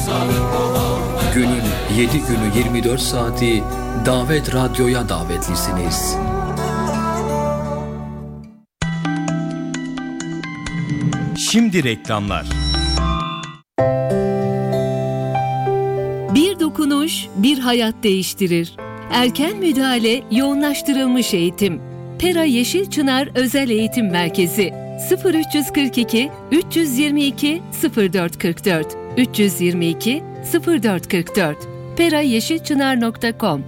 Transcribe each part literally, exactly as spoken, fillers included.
Günün yedi günü yirmi dört saati Davet Radyo'ya davetlisiniz. Şimdi reklamlar. Bir dokunuş, bir hayat değiştirir. Erken müdahale, yoğunlaştırılmış eğitim. Pera Yeşilçınar Özel Eğitim Merkezi sıfır üç kırk iki üç yirmi iki sıfır dört kırk dört üç yirmi iki sıfır dört kırk dört pera yeşilçınar nokta com.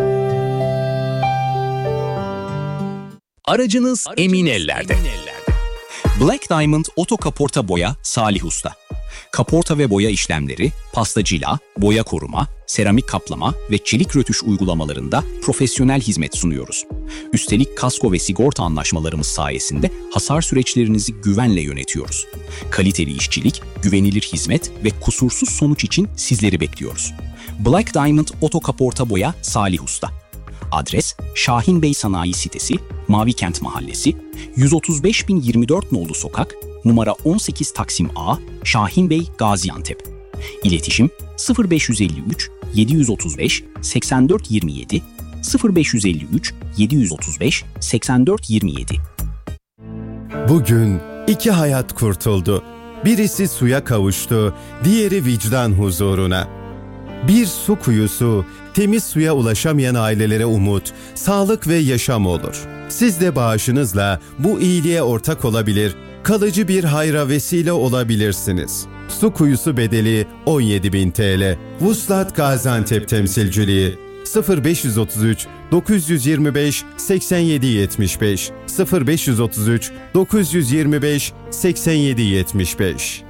Aracınız, Aracınız emin ellerde. emin ellerde. Black Diamond Oto Kaporta Boya Salih Usta. Kaporta ve boya işlemleri, pasta cila, boya koruma, seramik kaplama ve çelik rötuş uygulamalarında profesyonel hizmet sunuyoruz. Üstelik kasko ve sigorta anlaşmalarımız sayesinde hasar süreçlerinizi güvenle yönetiyoruz. Kaliteli işçilik, güvenilir hizmet ve kusursuz sonuç için sizleri bekliyoruz. Black Diamond Oto Kaporta Boya Salih Usta. Adres Şahin Bey Sanayi Sitesi, Mavikent Mahallesi, yüz otuz beş bin yirmi dört nolu sokak, numara on sekiz Taksim A, Şahin Bey, Gaziantep. İletişim sıfır beş yüz elli üç yedi otuz beş seksen dört yirmi yedi sıfır beş yüz elli üç yedi otuz beş seksen dört yirmi yedi. Bugün iki hayat kurtuldu. Birisi suya kavuştu, diğeri vicdan huzuruna. Bir su kuyusu, temiz suya ulaşamayan ailelere umut, sağlık ve yaşam olur. Siz de bağışınızla bu iyiliğe ortak olabilir, kalıcı bir hayra vesile olabilirsiniz. Su kuyusu bedeli on yedi bin TL. Vuslat Gaziantep Temsilciliği sıfır beş otuz üç dokuz yirmi beş seksen yedi yetmiş beş sıfır beş otuz üç dokuz yirmi beş seksen yedi yetmiş beş.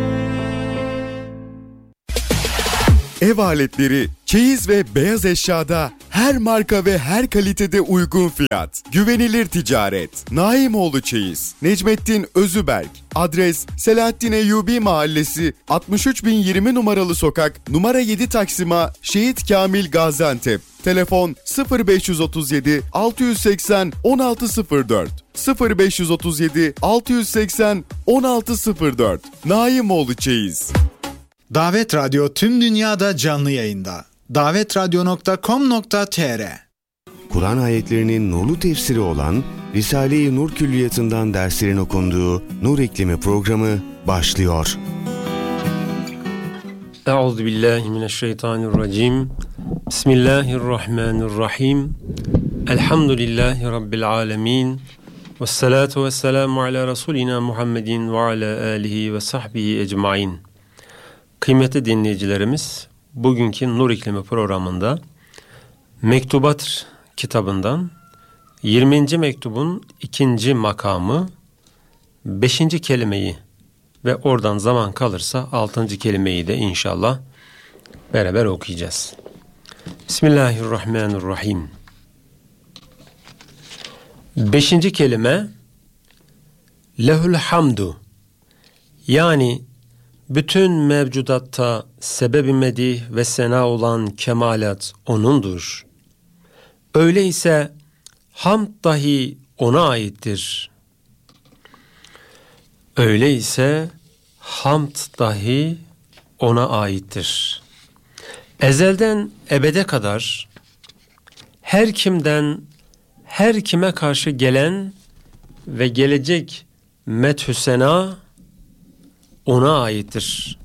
Ev aletleri, çeyiz ve beyaz eşyada her marka ve her kalitede uygun fiyat. Güvenilir ticaret. Naimoğlu Çeyiz. Necmettin Özüberk. Adres Selahattin Eyyubi Mahallesi, altmış üç bin yirmi numaralı sokak, numara yedi Taksim'a, Şehit Kamil, Gaziantep. Telefon sıfır beş otuz yedi altı seksen on altı sıfır dört sıfır beş otuz yedi altı seksen on altı sıfır dört. Naimoğlu Çeyiz. Davet Radyo tüm dünyada canlı yayında. davet radyo nokta com nokta tr. Kur'an ayetlerinin nurlu tefsiri olan Risale-i Nur Külliyatı'ndan derslerin okunduğu Nur İklimi programı başlıyor. Euzubillahimineşşeytanirracim. Bismillahirrahmanirrahim. Elhamdülillahi Rabbil alemin. Vessalatu vesselamu ala Resulina Muhammedin ve ala alihi ve sahbihi ecmain. Kıymetli dinleyicilerimiz, bugünkü Nur İklimi programında Mektubat kitabından yirminci mektubun ikinci makamı, beşinci kelimeyi ve oradan zaman kalırsa altıncı kelimeyi de inşallah beraber okuyacağız. Bismillahirrahmanirrahim. Beşinci kelime lehül hamdu, yani bütün mevcudatta sebebi medih ve sena olan kemalat O'nundur. Öyleyse hamd dahi O'na aittir. Öyleyse hamd dahi O'na aittir. Ezelden ebede kadar her kimden, her kime karşı gelen ve gelecek methü sena O'na aittir.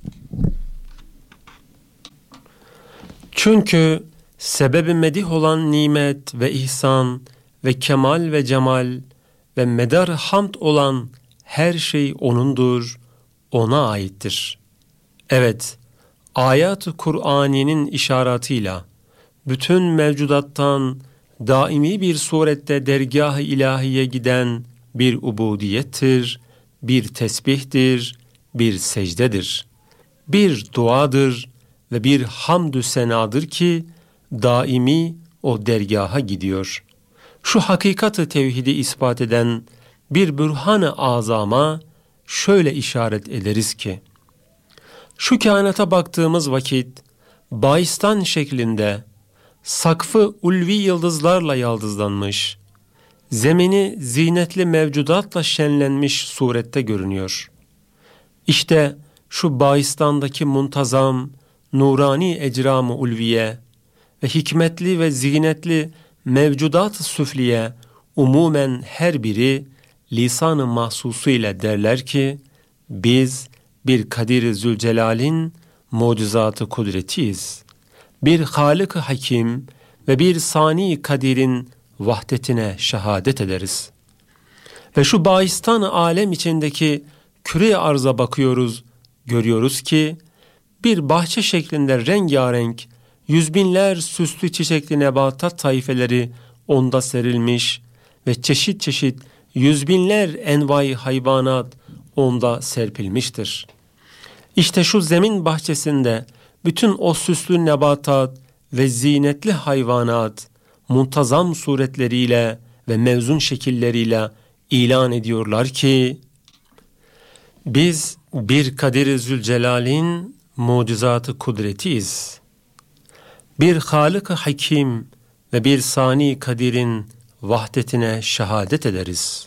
Çünkü sebebi medih olan nimet ve ihsan ve kemal ve cemal ve medar hamd olan her şey O'nundur, O'na aittir. Evet, ayat-ı Kur'aniyenin işaretıyla bütün mevcudattan daimi bir surette dergâh-ı ilahiye giden bir ubudiyettir, bir tesbihtir, bir secdedir, bir duadır ve bir hamdü senadır ki daimi o dergaha gidiyor. Şu hakikati tevhidi ispat eden bir bürhan-ı azama şöyle işaret ederiz ki, şu kainata baktığımız vakit baistan şeklinde sakfı ulvi yıldızlarla yaldızlanmış, zemini zinetli mevcudatla şenlenmiş surette görünüyor. İşte şu baistandaki muntazam, nurani ecram-ı ulviye ve hikmetli ve ziynetli mevcudat-ı süfliye umumen her biri lisan-ı mahsusu ile derler ki biz bir Kadir-i Zülcelal'in mucizatı kudretiyiz. Bir Halık-ı Hakim ve bir Sani Kadir'in vahdetine şehadet ederiz. Ve şu bahistan-ı alem içindeki küre-i arza bakıyoruz, görüyoruz ki bir bahçe şeklinde rengarenk yüz binler süslü çiçekli nebatat taifeleri onda serilmiş ve çeşit çeşit yüz binler envai hayvanat onda serpilmiştir. İşte şu zemin bahçesinde bütün o süslü nebatat ve zinetli hayvanat muntazam suretleriyle ve mevzun şekilleriyle ilan ediyorlar ki biz bir Kadir-i Zülcelal'in mucizatı kudretiyiz. Bir Halık-ı Hakim ve bir Sani Kadir'in vahdetine şehadet ederiz.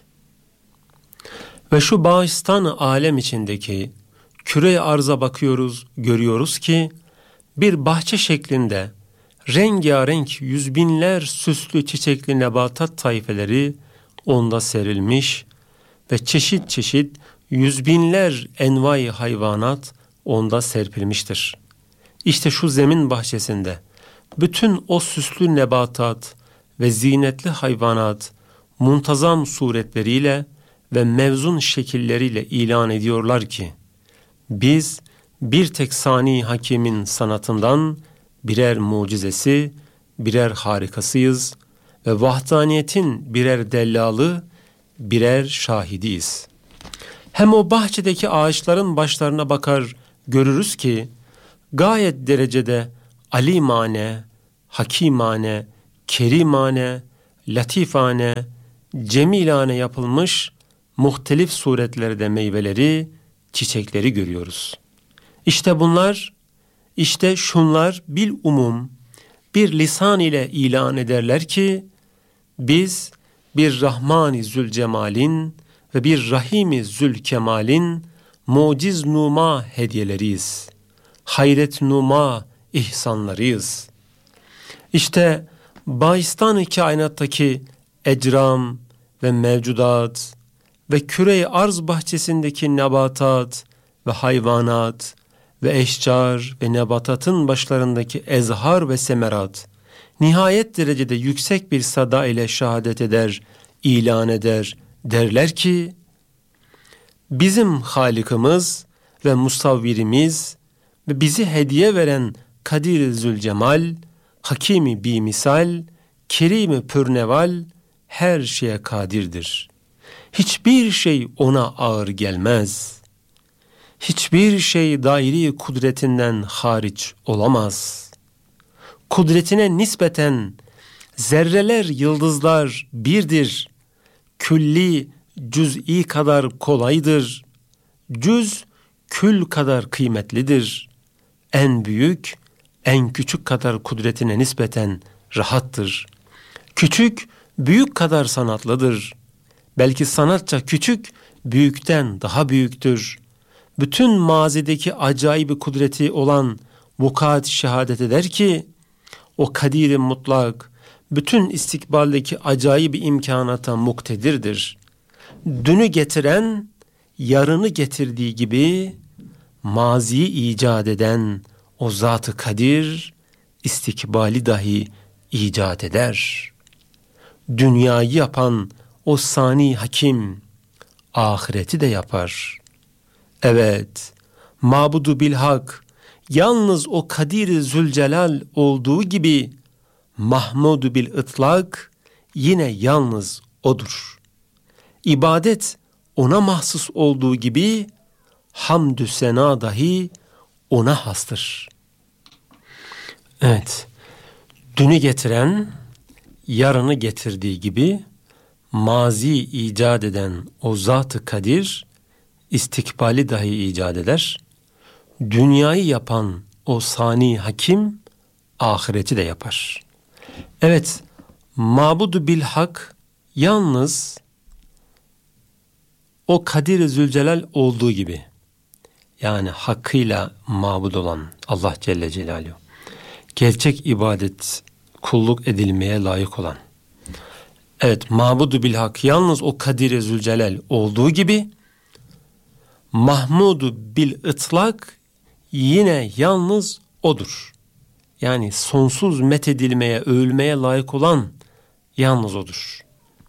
Ve şu bağistan-ı alem içindeki küre-i arza bakıyoruz, görüyoruz ki bir bahçe şeklinde rengarenk yüz binler süslü çiçekli nebatat taifeleri onda serilmiş ve çeşit çeşit yüz binler envai hayvanat onda serpilmiştir. İşte şu zemin bahçesinde bütün o süslü nebatat ve zinetli hayvanat muntazam suretleriyle ve mevzun şekilleriyle ilan ediyorlar ki biz bir tek Sani Hakim'in sanatından birer mucizesi, birer harikasıyız ve vahdaniyetin birer dellalı, birer şahidiyiz. Hem o bahçedeki ağaçların başlarına bakar görürüz ki gayet derecede alimane, hakimane, kerimane, latifane, cemilane yapılmış muhtelif suretlerde meyveleri, çiçekleri görüyoruz. İşte bunlar, işte şunlar bil umum bir lisan ile ilan ederler ki biz bir Rahman-i Zülcemal'in ve bir Rahim-i Zülkemal'in muciz numa hediyeleriyiz. Hayret numa ihsanlarıyız. İşte bahistan-ı kainattaki ecram ve mevcudat ve küre-i arz bahçesindeki nebatat ve hayvanat ve eşcar ve nebatatın başlarındaki ezhar ve semerat nihayet derecede yüksek bir sada ile şehadet eder, ilan eder, derler ki bizim Halikimiz ve Musavvirimiz ve bizi hediye veren Kadir-i Zülcemal, Hakimi bimisal, Kerim-i pürneval her şeye kadirdir. Hiçbir şey ona ağır gelmez. Hiçbir şey dairi kudretinden hariç olamaz. Kudretine nispeten zerreler, yıldızlar birdir. Külli, cüz'i kadar kolaydır. Cüz, kül kadar kıymetlidir. En büyük, en küçük kadar kudretine nispeten rahattır. Küçük, büyük kadar sanatlıdır. Belki sanatça küçük, büyükten daha büyüktür. Bütün mazideki acayip kudreti olan vukuat şehadet eder ki, o Kadir-i mutlak, bütün istikbaldeki acayip imkanata muktedirdir. Dünü getiren, yarını getirdiği gibi, maziyi icat eden o Zat-ı Kadir, istikbali dahi icat eder. Dünyayı yapan o Sani Hakim, ahireti de yapar. Evet, mabudu bilhak, yalnız o Kadir-i Zülcelal olduğu gibi, Mahmud-u bil ıtlak, yine yalnız odur. İbadet ona mahsus olduğu gibi, hamdü sena dahi ona hastır. Evet, dünü getiren, yarını getirdiği gibi, mazi icat eden o Zat-ı Kadir, istikbali dahi icat eder. Dünyayı yapan o Sani Hakim, ahireti de yapar. Evet, mabudu bilhak, yalnız o Kadir-i Zülcelal olduğu gibi, yani hakkıyla mabud olan Allah Celle Celaluhu, gerçek ibadet, kulluk edilmeye layık olan, evet, mabudu bil hak yalnız o Kadir-i Zülcelal olduğu gibi, mahmudu bil ıtlak yine yalnız odur. Yani sonsuz methedilmeye, övülmeye layık olan yalnız odur.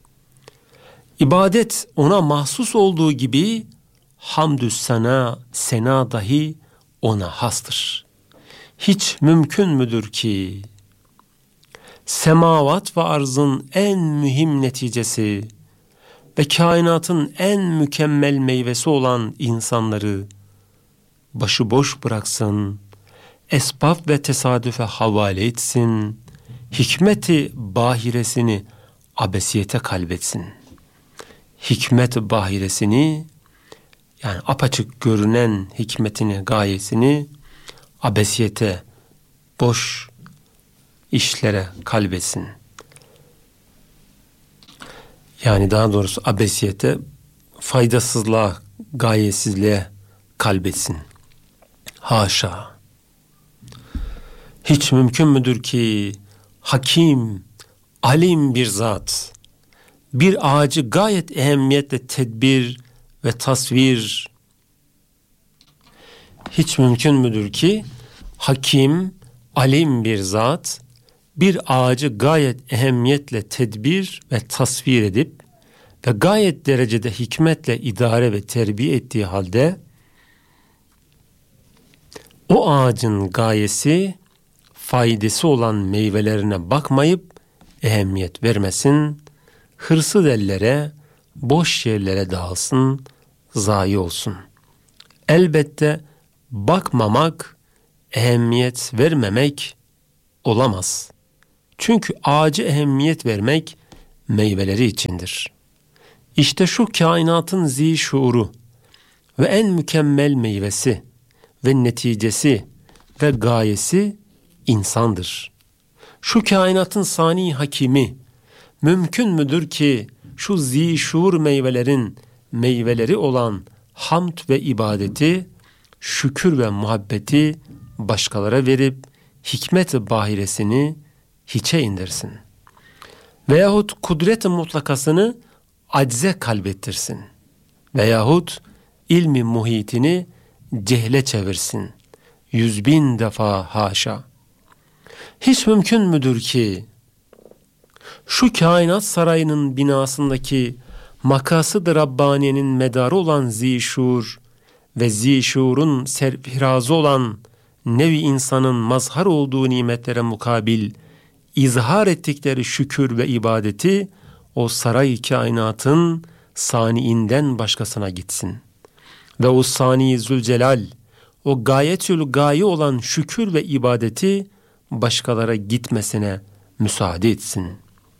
İbadet ona mahsus olduğu gibi hamdü sena, sena dahi ona hastır. Hiç mümkün müdür ki semavat ve arzın en mühim neticesi ve kainatın en mükemmel meyvesi olan insanları başıboş bıraksın, esbab ve tesadüfe havale etsin, hikmeti bahiresini abesiyete kalbetsin. Hikmet bahiresini, yani apaçık görünen hikmetini, gayesini abesiyete, boş işlere kalbetsin. Yani daha doğrusu abesiyete, faydasızlığa, gayesizliğe kalbetsin. Haşa! Hiç mümkün müdür ki hakim, alim bir zat bir ağacı gayet ehemmiyetle tedbir ve tasvir, hiç mümkün müdür ki hakim, alim bir zat bir ağacı gayet ehemmiyetle tedbir ve tasvir edip ve gayet derecede hikmetle idare ve terbiye ettiği halde o ağacın gayesi, faydası olan meyvelerine bakmayıp ehemmiyet vermesin, hırsız ellere, boş yerlere dağılsın, zayi olsun. Elbette bakmamak, ehemmiyet vermemek olamaz. Çünkü ağacı ehemmiyet vermek meyveleri içindir. İşte şu kainatın zişuuru ve en mükemmel meyvesi ve neticesi ve gayesi insandır. Şu kainatın sani hakimi, mümkün müdür ki şu zişuur meyvelerin meyveleri olan hamd ve ibadeti, şükür ve muhabbeti başkalara verip hikmet-i bahiresini hiçe indirsin. Veyahut kudret-i mutlakasını acze kalbettirsin. Veyahut ilmi muhitini cehle çevirsin. Yüz bin defa haşa. Hiç mümkün müdür ki şu kainat sarayının binasındaki makasıd-ı Rabbaniye'nin medarı olan zişur ve zişurun serfirazı olan nevi insanın mazhar olduğu nimetlere mukabil izhar ettikleri şükür ve ibadeti o saray kainatın saniinden başkasına gitsin. Ve o sani Zülcelal, o gayetül gaye olan şükür ve ibadeti başkalara gitmesine müsaade etsin.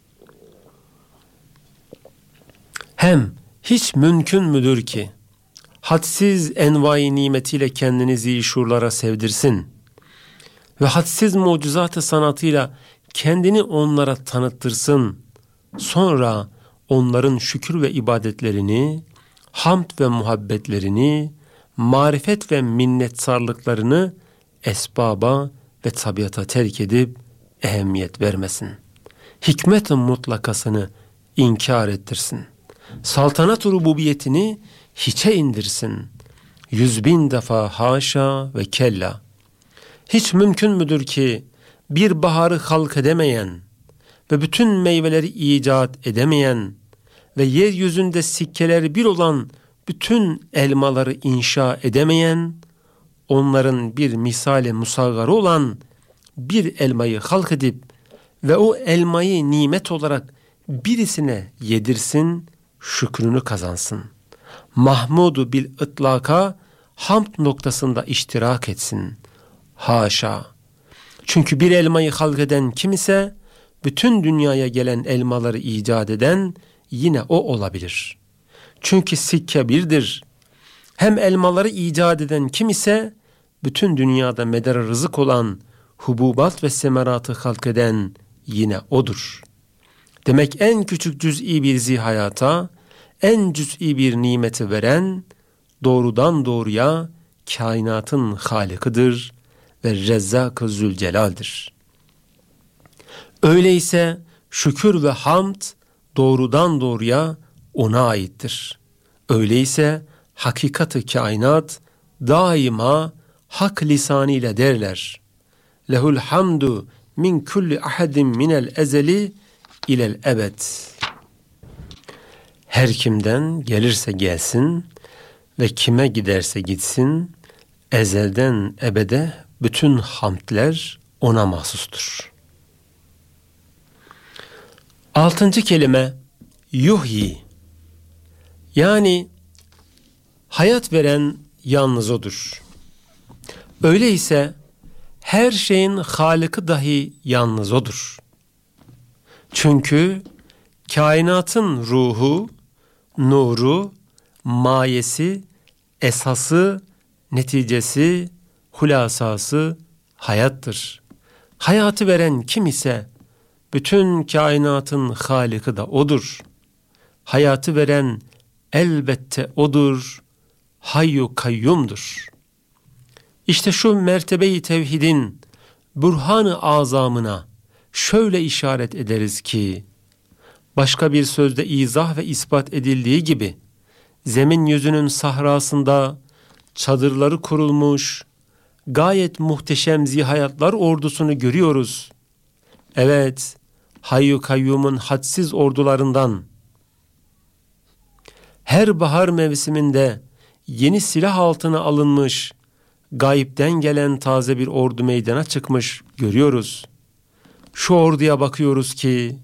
Hem hiç mümkün müdür ki hadsiz envai nimetiyle kendini zişurlara sevdirsin ve hadsiz mucizat-ı sanatıyla kendini onlara tanıttırsın. Sonra onların şükür ve ibadetlerini, hamd ve muhabbetlerini, marifet ve minnetsarlıklarını esbaba ve tabiata terk edip ehemmiyet vermesin. Hikmet-i mutlakasını inkar ettirsin. Saltanat-ı rububiyetini hiçe indirsin. Yüz bin defa haşa ve kella. Hiç mümkün müdür ki bir baharı halk edemeyen ve bütün meyveleri icat edemeyen ve yeryüzünde sikkeleri bir olan bütün elmaları inşa edemeyen, onların bir misali musaggarı olan bir elmayı halk edip ve o elmayı nimet olarak birisine yedirsin, şükrünü kazansın. Mahmudu bil ıtlaka hamd noktasında iştirak etsin. Haşa! Çünkü bir elmayı halk eden kim ise bütün dünyaya gelen elmaları icat eden yine o olabilir. Çünkü sikke birdir. Hem elmaları icat eden kim ise bütün dünyada medar rızık olan hububat ve semeratı halk eden yine odur. Demek en küçük cüz'i bir zihayata, en cüz'i bir nimeti veren, doğrudan doğruya kainatın halikıdır ve Rezzak-ı Zülcelal'dir. Öyleyse şükür ve hamd doğrudan doğruya ona aittir. Öyleyse hakikat-ı kainat daima hak lisanıyla derler. Lehul hamdu min kulli ahadin minel ezeli ilel ebed. Her kimden gelirse gelsin ve kime giderse gitsin, ezelden ebede bütün hamdler ona mahsustur. Altıncı kelime yuhyi. Yani hayat veren yalnız odur. Öyleyse her şeyin Halık'ı dahi yalnız odur. Çünkü kainatın ruhu, nuru, mayesi, esası, neticesi, hulasası hayattır. Hayatı veren kim ise bütün kainatın Halık'ı da odur. Hayatı veren elbette odur, hayyu kayyumdur. İşte şu mertebe-i tevhidin burhan-ı azamına şöyle işaret ederiz ki, başka bir sözde izah ve ispat edildiği gibi, zemin yüzünün sahrasında çadırları kurulmuş, gayet muhteşem zihayatlar ordusunu görüyoruz. Evet, Hayyu Kayyum'un hadsiz ordularından, her bahar mevsiminde yeni silah altına alınmış, gayipten gelen taze bir ordu meydana çıkmış görüyoruz. Şu orduya bakıyoruz ki,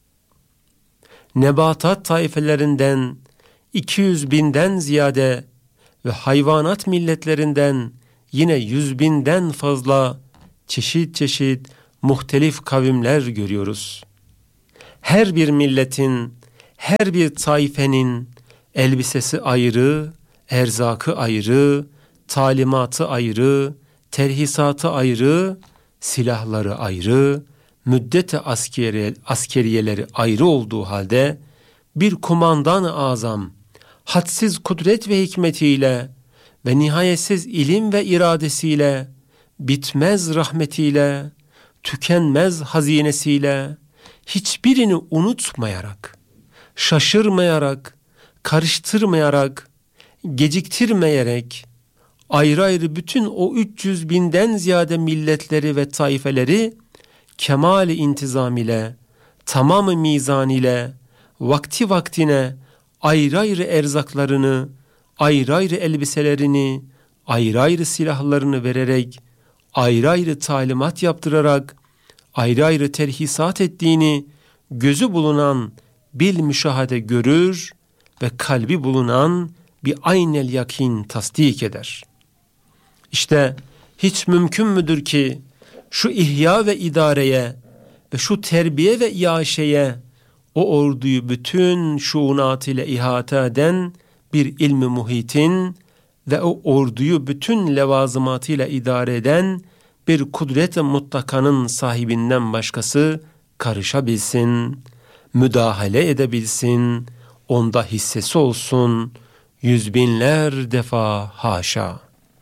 nebatat taifelerinden iki yüz binden ziyade ve hayvanat milletlerinden yine yüz binden fazla çeşit çeşit muhtelif kavimler görüyoruz. Her bir milletin, her bir taifenin elbisesi ayrı, erzakı ayrı, talimatı ayrı, terhisatı ayrı, silahları ayrı, müddete askeri, askeriyeleri ayrı olduğu halde bir kumandan-ı azam hadsiz kudret ve hikmetiyle ve nihayetsiz ilim ve iradesiyle, bitmez rahmetiyle, tükenmez hazinesiyle, hiçbirini unutmayarak, şaşırmayarak, karıştırmayarak, geciktirmeyerek, ayrı ayrı bütün o üç yüz binden ziyade milletleri ve taifeleri kemal-i intizam ile, tamam-ı mizan ile, vakti vaktine ayrı ayrı erzaklarını, ayrı ayrı elbiselerini, ayrı ayrı silahlarını vererek, ayrı ayrı talimat yaptırarak, ayrı ayrı terhisat ettiğini gözü bulunan bil müşahede görür ve kalbi bulunan bir aynel yakin tasdik eder. İşte hiç mümkün müdür ki şu ihya ve idareye ve şu terbiye ve iaşeye o orduyu bütün şuunat ile ihata eden bir ilmi muhitin ve o orduyu bütün levazımatıyla idare eden bir kudret-i mutlakanın sahibinden başkası karışabilsin, müdahale edebilsin, onda hissesi olsun, yüz binler defa haşa.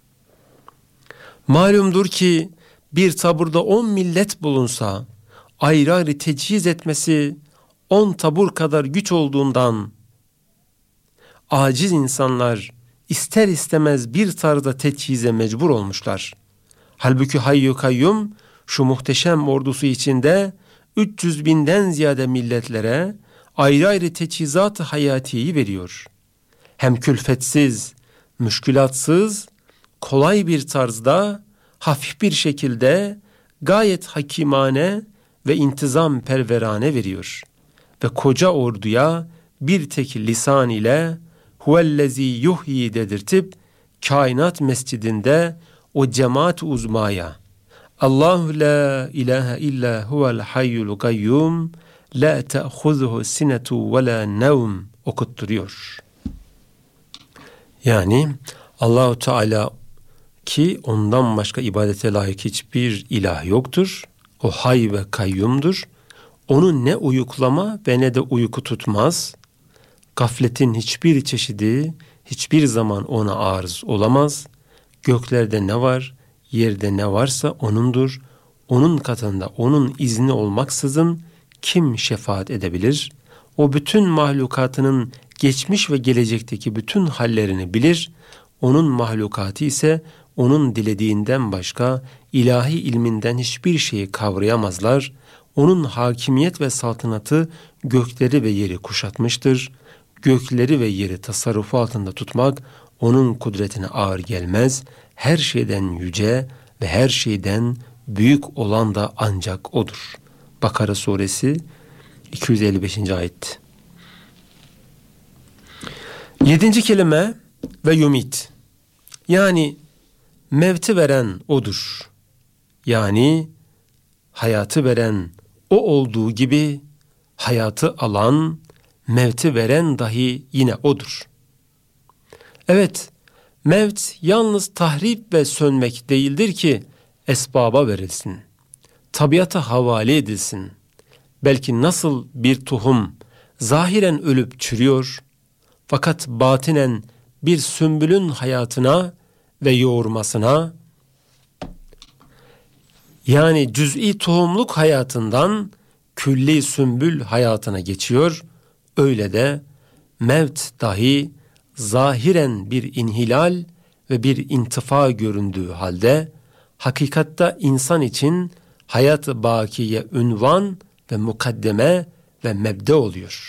Malumdur ki bir taburda on millet bulunsa, ayrı ayrı tecihiz etmesi on tabur kadar güç olduğundan, aciz insanlar ister istemez bir tarzda teçhize mecbur olmuşlar. Halbuki Hayyu Kayyum şu muhteşem ordusu içinde üç yüz binden ziyade milletlere ayrı ayrı teçhizat-ı hayatiyi veriyor. Hem külfetsiz, müşkülatsız, kolay bir tarzda, hafif bir şekilde gayet hakimane ve intizam perverane veriyor. Ve koca orduya bir tek lisan ile huvellezî yuhyi dedirtip kainat mescidinde o cemaat uzmaya Allahu la ilahe illa huvel hayyul kayyum la te'huzuhu sinetu ve la nevm okutturuyor. Yani Allahu Teala ki ondan başka ibadete layık hiçbir ilah yoktur. O hay ve kayyumdur. Onu ne uyuklama ve ne de uyku tutmaz. Gafletin hiçbir çeşidi hiçbir zaman ona arız olamaz. Göklerde ne var, yerde ne varsa O'nundur. O'nun katında O'nun izni olmaksızın kim şefaat edebilir? O bütün mahlukatının geçmiş ve gelecekteki bütün hallerini bilir. O'nun mahlukatı ise O'nun dilediğinden başka ilahi ilminden hiçbir şeyi kavrayamazlar. O'nun hakimiyet ve saltanatı gökleri ve yeri kuşatmıştır. Gökleri ve yeri tasarrufu altında tutmak O'nun kudretine ağır gelmez. Her şeyden yüce ve her şeyden büyük olan da ancak O'dur. Bakara suresi iki yüz elli beşinci ayet. Yedinci kelime ve yumit. Yani mevti veren O'dur. Yani hayatı veren O olduğu gibi hayatı alan, mevti veren dahi yine O'dur. Evet, mevt yalnız tahrip ve sönmek değildir ki esbaba verilsin, tabiata havale edilsin. Belki nasıl bir tohum zahiren ölüp çürüyor, fakat batinen bir sümbülün hayatına ve yoğurmasına, yani cüz'i tohumluk hayatından külli sümbül hayatına geçiyor, öyle de mevt dahi zahiren bir inhilal ve bir intifa göründüğü halde, hakikatta insan için hayat-ı bakiye ünvan ve mukaddeme ve mebde oluyor.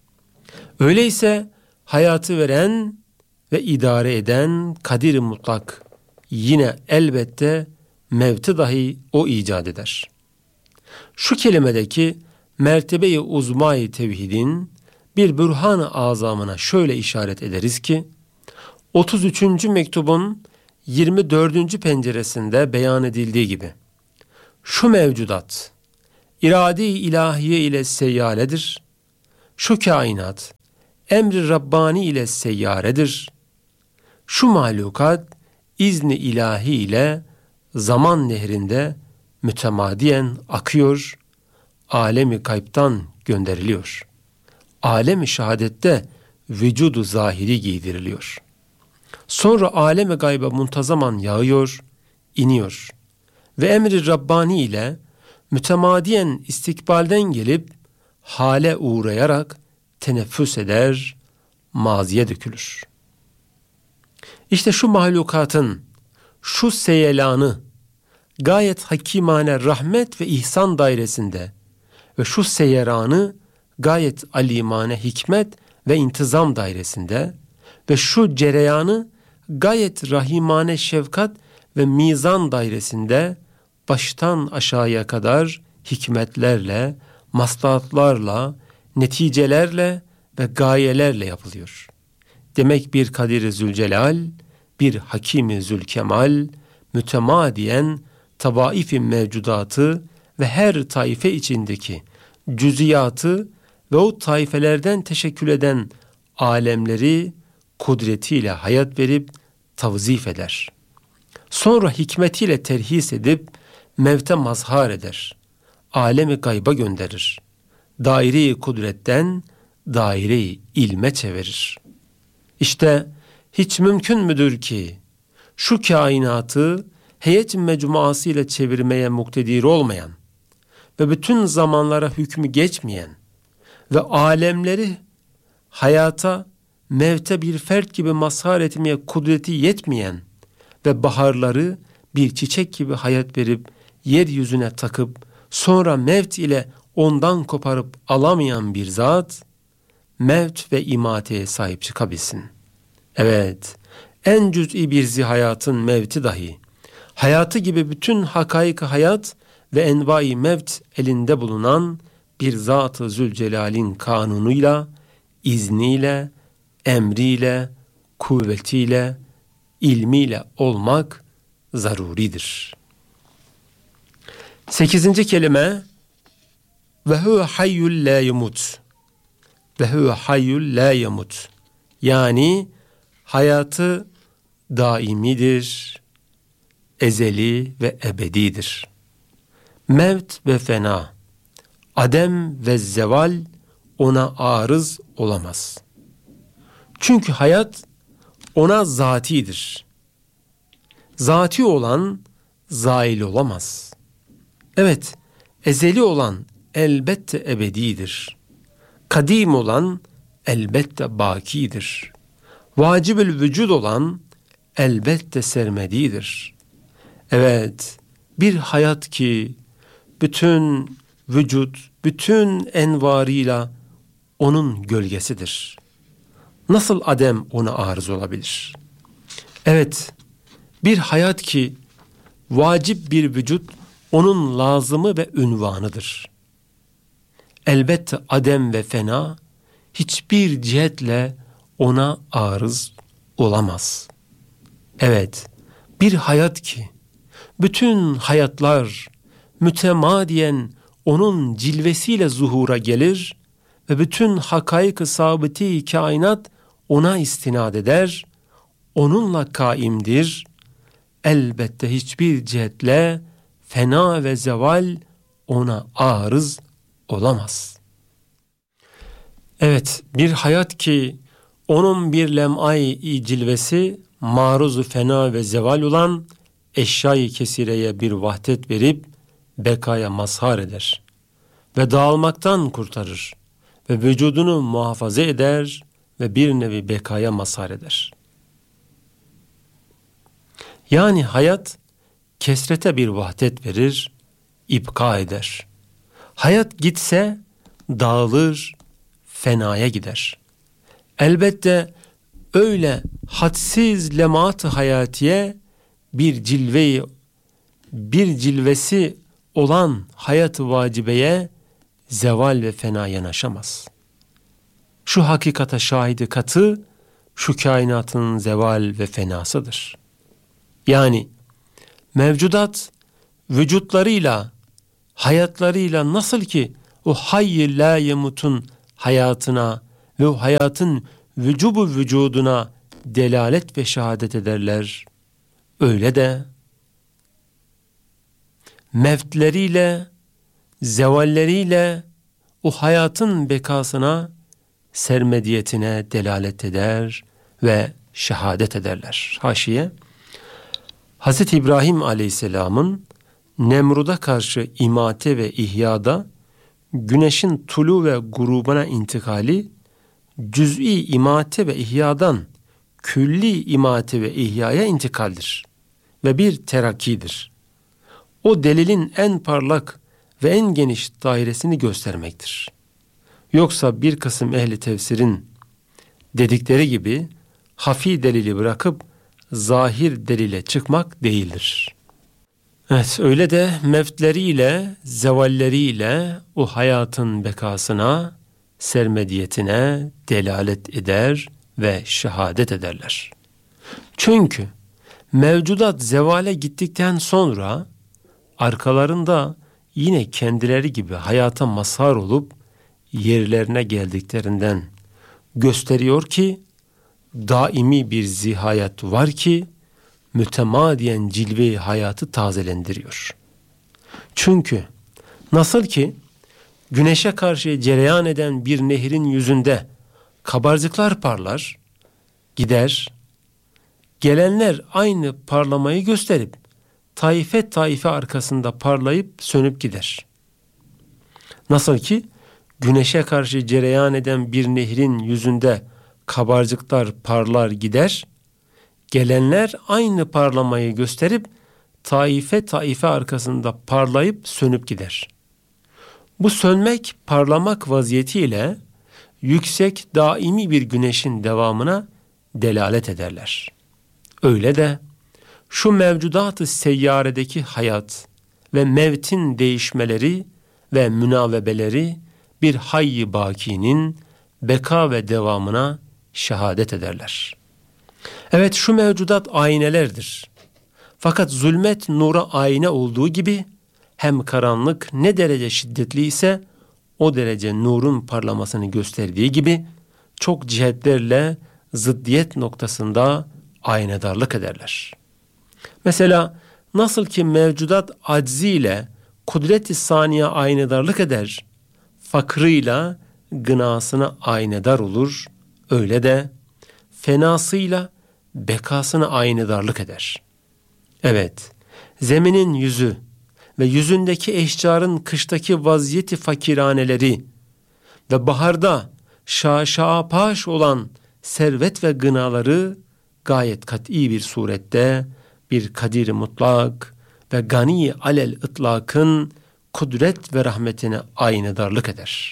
Öyleyse hayatı veren ve idare eden kadir-i mutlak yine elbette mevti dahi O icat eder. Şu kelimedeki mertebe-i uzma-i tevhidin bir bürhan-ı azamına şöyle işaret ederiz ki, otuz üçüncü mektubun yirmi dördüncü penceresinde beyan edildiği gibi, şu mevcudat, irade-i ilahiye ile seyyaledir, şu kainat, emri Rabbani ile seyyaredir, şu mahlukat, izni ilahi ile zaman nehrinde mütemadiyen akıyor, alemi gaybtan gönderiliyor. Alemi şehadette vücudu zahiri giydiriliyor. Sonra alemi gayba muntazaman yağıyor, iniyor ve emri Rabbani ile mütemadiyen istikbalden gelip hale uğrayarak teneffüs eder, maziye dökülür. İşte şu mahlukatın şu seyelanı gayet hakimane rahmet ve ihsan dairesinde ve şu seyeranı gayet alimane hikmet ve intizam dairesinde ve şu cereyanı gayet rahimane şefkat ve mizan dairesinde baştan aşağıya kadar hikmetlerle, maslahatlarla, neticelerle ve gayelerle yapılıyor. Demek bir Kadir-i Zülcelal, bir Hakim-i Zülkemal, mütemadiyen tabaif-i mevcudatı ve her taife içindeki cüziyatı ve o taifelerden teşekkül eden alemleri kudretiyle hayat verip tavzif eder. Sonra hikmetiyle terhis edip mevte mazhar eder. Alemi gayba gönderir. Daire-i kudretten daire-i ilme çevirir. İşte hiç mümkün müdür ki şu kainatı heyet mecmuası ile çevirmeye muktedir olmayan ve bütün zamanlara hükmü geçmeyen ve alemleri hayata, mevte bir fert gibi mazhar etmeye kudreti yetmeyen ve baharları bir çiçek gibi hayat verip yeryüzüne takıp sonra mevt ile ondan koparıp alamayan bir zat, mevt ve imateye sahip çıkabilsin. Evet, en cüz'i bir zihayatın mevti dahi, hayatı gibi bütün hakaik hayat ve envai mevt elinde bulunan bir Zat-ı Zülcelal'in kanunuyla, izniyle, emriyle, kuvvetiyle, ilmiyle olmak zaruridir. Sekizinci kelime ve huve hayyul la yemut. Ve huve hayyul la yemut. Yani hayatı daimidir, ezeli ve ebedidir. Mevt ve fena, adem ve zeval ona arız olamaz. Çünkü hayat ona zatidir. Zati olan zail olamaz. Evet, ezeli olan elbette ebedidir. Kadim olan elbette bakidir. Vacibül vücud olan elbette sermedidir. Evet, bir hayat ki bütün vücut, bütün envarıyla onun gölgesidir. Nasıl adem ona arız olabilir? Evet, bir hayat ki vacip bir vücut onun lazımı ve ünvanıdır. Elbette adem ve fena hiçbir cihetle ona arız olamaz. Evet, bir hayat ki bütün hayatlar mütemadiyen onun cilvesiyle zuhura gelir ve bütün hakaik-ı sabiti kainat ona istinad eder, onunla kaimdir. Elbette hiçbir cihetle fena ve zeval ona arız olamaz. Evet, bir hayat ki onun bir lem'ay-i cilvesi maruz-u fena ve zeval olan eşya-i kesireye bir vahdet verip bekaya mazhar eder ve dağılmaktan kurtarır ve vücudunu muhafaza eder ve bir nevi bekaya mazhar eder. Yani hayat kesrete bir vahdet verir, ibka eder. Hayat gitse dağılır, fenaya gider. Elbette öyle hadsiz lemat-ı hayatiye bir cilveyi, bir cilvesi olan hayat-ı vacibeye zeval ve fena yanaşamaz. Şu hakikata şahidi katı, şu kainatın zeval ve fenasıdır. Yani mevcudat vücutlarıyla, hayatlarıyla nasıl ki o hayy-i la yemutun hayatına ve o hayatın vücubu vücuduna delalet ve şehadet ederler, öyle de mevtleriyle, zevalleriyle o hayatın bekasına, sermediyetine delalet eder ve şehadet ederler. Haşiye, Hazreti İbrahim Aleyhisselam'ın Nemrud'a karşı imate ve ihyada güneşin tulu ve grubuna intikali cüz'i imate ve ihyadan külli imate ve ihyaya intikaldir ve bir terakkidir. O delilin en parlak ve en geniş dairesini göstermektir. Yoksa bir kısım ehli tefsirin dedikleri gibi hafi delili bırakıp zahir delile çıkmak değildir. Evet, öyle de mevtleriyle, zevalleriyle o hayatın bekasına, sermediyetine delalet eder ve şehadet ederler. Çünkü mevcudat zevale gittikten sonra arkalarında yine kendileri gibi hayata mazhar olup yerlerine geldiklerinden gösteriyor ki daimi bir zihayat var ki mütemadiyen cilve-i hayatı tazelendiriyor. Çünkü nasıl ki güneşe karşı cereyan eden bir nehrin yüzünde kabarcıklar parlar, gider, gelenler aynı parlamayı gösterip taife taife arkasında parlayıp sönüp gider. Nasıl ki güneşe karşı cereyan eden bir nehrin yüzünde kabarcıklar parlar gider, gelenler aynı parlamayı gösterip taife taife arkasında parlayıp sönüp gider. Bu sönmek, parlamak vaziyetiyle yüksek, daimi bir güneşin devamına delalet ederler. Öyle de şu mevcudat-ı seyyaredeki hayat ve mevtin değişmeleri ve münavebeleri bir hayy-i bakinin beka ve devamına şehadet ederler. Evet, şu mevcudat aynelerdir. Fakat zulmet nura ayna olduğu gibi hem karanlık ne derece şiddetli ise o derece nurun parlamasını gösterdiği gibi çok cihetlerle zıddiyet noktasında aynedarlık ederler. Mesela nasıl ki mevcudat acziyle kudret-i saniye aynedarlık eder, fakrıyla gınasına aynedar olur, öyle de fenasıyla bekasına aynedarlık eder. Evet, zeminin yüzü ve yüzündeki eşcarın kıştaki vaziyeti fakiraneleri ve baharda şaşapaş olan servet ve gınaları gayet kat'i bir surette bir kadir mutlak ve gani alel ıtlakın kudret ve rahmetine aynedarlık eder.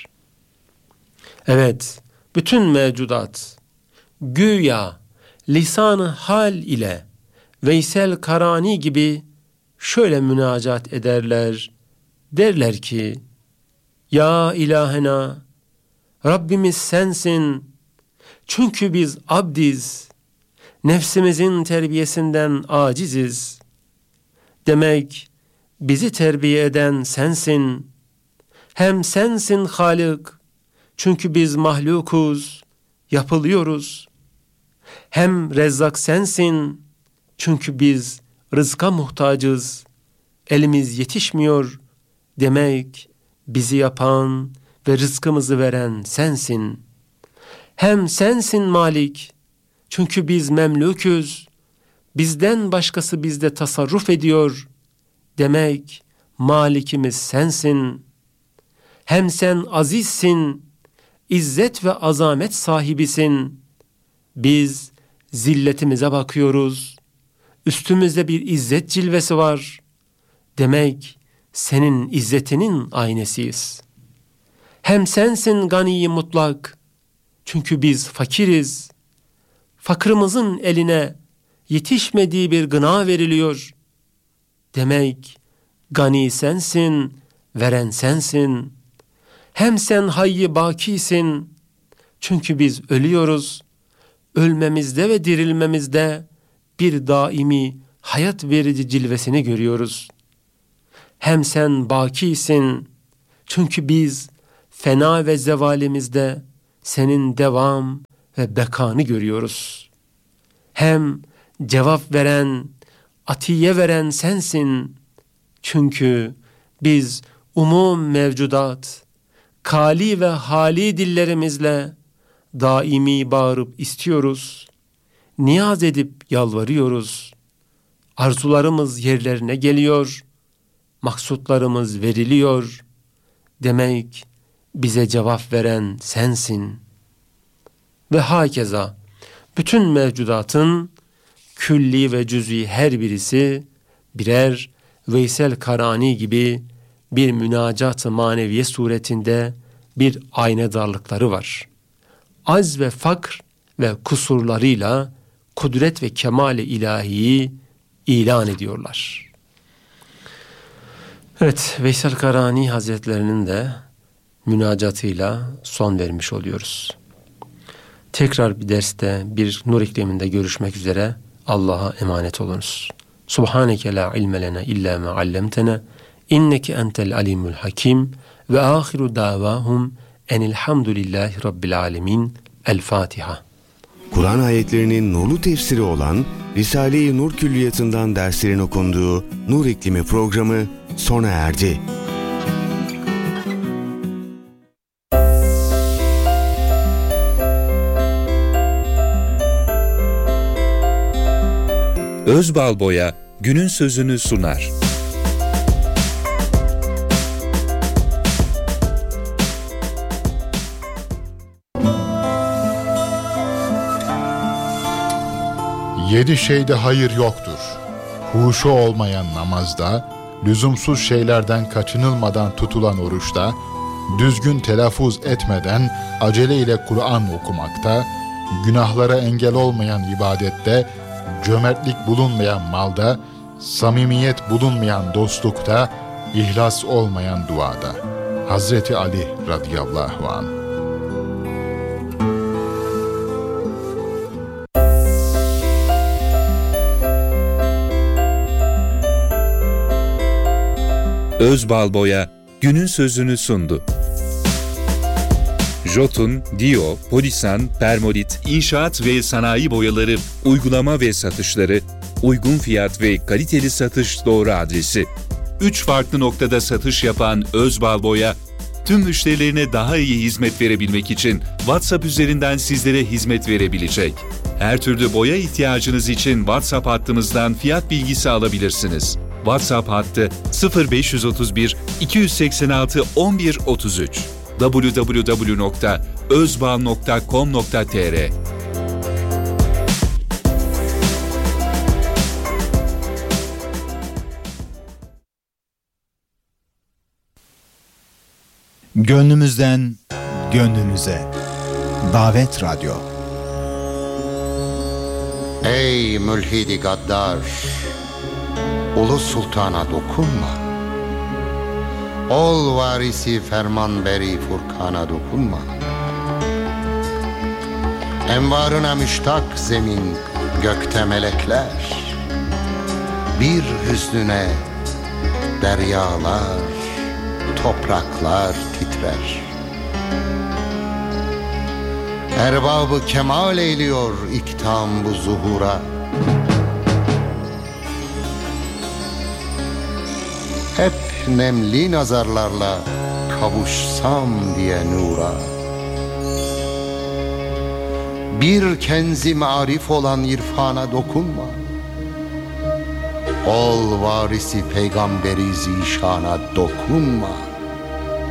Evet, bütün mevcudat güya lisan-ı hal ile Veysel Karani gibi şöyle münacat ederler. Derler ki, ya ilahena, Rabbimiz sensin. Çünkü biz abdiz, nefsimizin terbiyesinden aciziz. Demek bizi terbiye eden sensin. Hem sensin Halik, çünkü biz mahlukuz, yapılıyoruz. Hem Rezzak sensin, çünkü biz rızka muhtacız, elimiz yetişmiyor. Demek bizi yapan ve rızkımızı veren sensin. Hem sensin Malik, çünkü biz memluküz, bizden başkası bizde tasarruf ediyor. Demek Malikimiz sensin. Hem sen azizsin, izzet ve azamet sahibisin. Biz zilletimize bakıyoruz. Üstümüzde bir izzet cilvesi var. Demek senin izzetinin aynesiyiz. Hem sensin gani mutlak. Çünkü biz fakiriz. Fakırımızın eline yetişmediği bir gına veriliyor. Demek gani sensin, veren sensin. Hem sen hayy-i bakisin. Çünkü biz ölüyoruz. Ölmemizde ve dirilmemizde bir daimi hayat verici cilvesini görüyoruz. Hem sen bakisin. Çünkü biz fena ve zevalimizde senin devam ve bekanı görüyoruz. Hem cevap veren, atiye veren sensin. Çünkü biz umum mevcudat, kali ve hali dillerimizle daimi bağırıp istiyoruz. Niyaz edip yalvarıyoruz. Arzularımız yerlerine geliyor. Maksutlarımız veriliyor. Demek bize cevap veren sensin. Ve hakeza bütün mevcudatın külli ve cüz'i her birisi birer Veysel Karani gibi bir münacat-ı maneviye suretinde bir aynedarlıkları var. Az ve fakr ve kusurlarıyla kudret ve kemal-i ilahiyi ilan ediyorlar. Evet, Veysel Karani Hazretlerinin de münacatıyla son vermiş oluyoruz. Tekrar bir derste, bir nur ikliminde görüşmek üzere. Allah'a emanet olunuz. Subhaneke la ilme lena illa ma allamtena inneke entel alimul hakim ve ahiru davahum enilhamdülillahi rabbil alemin. El Fatiha. Kur'an ayetlerinin nurlu tefsiri olan Risale-i Nur Külliyatı'ndan derslerin okunduğu Nur İklimi programı sona erdi. Özbalboya günün sözünü sunar. Yedi şeyde hayır yoktur. Huşu olmayan namazda, lüzumsuz şeylerden kaçınılmadan tutulan oruçta, düzgün telaffuz etmeden aceleyle Kur'an okumakta, günahlara engel olmayan ibadette, cömertlik bulunmayan malda, samimiyet bulunmayan dostlukta, ihlas olmayan duada. Hazreti Ali radıyallahu anh. Özbalboya günün sözünü sundu. Jotun, Dio, Polisan, Permolit, İnşaat ve Sanayi Boyaları, uygulama ve satışları, uygun fiyat ve kaliteli satış doğru adresi. Üç farklı noktada satış yapan Özbalboya, tüm müşterilerine daha iyi hizmet verebilmek için WhatsApp üzerinden sizlere hizmet verebilecek. Her türlü boya ihtiyacınız için WhatsApp hattımızdan fiyat bilgisi alabilirsiniz. WhatsApp hattı sıfır beş otuz bir iki yüz seksen altı on bir otuz üç double-u double-u double-u nokta özbağ nokta com nokta tr. Gönlümüzden gönlünüze. Davet Radyo. Ey mülhidi gaddar, Ulu Sultan'a dokunma. Ol varisi fermanberi Furkan'a dokunma. Envarına müştak zemin, gökte melekler. Bir hüznüne deryalar, topraklar titrer. Erbabı kemal eyliyor iktam bu zuhura. Hep nemli nazarlarla kavuşsam diye nura. Bir kenzi marif olan irfana dokunma. Ol varisi peygamberi zişana dokunma.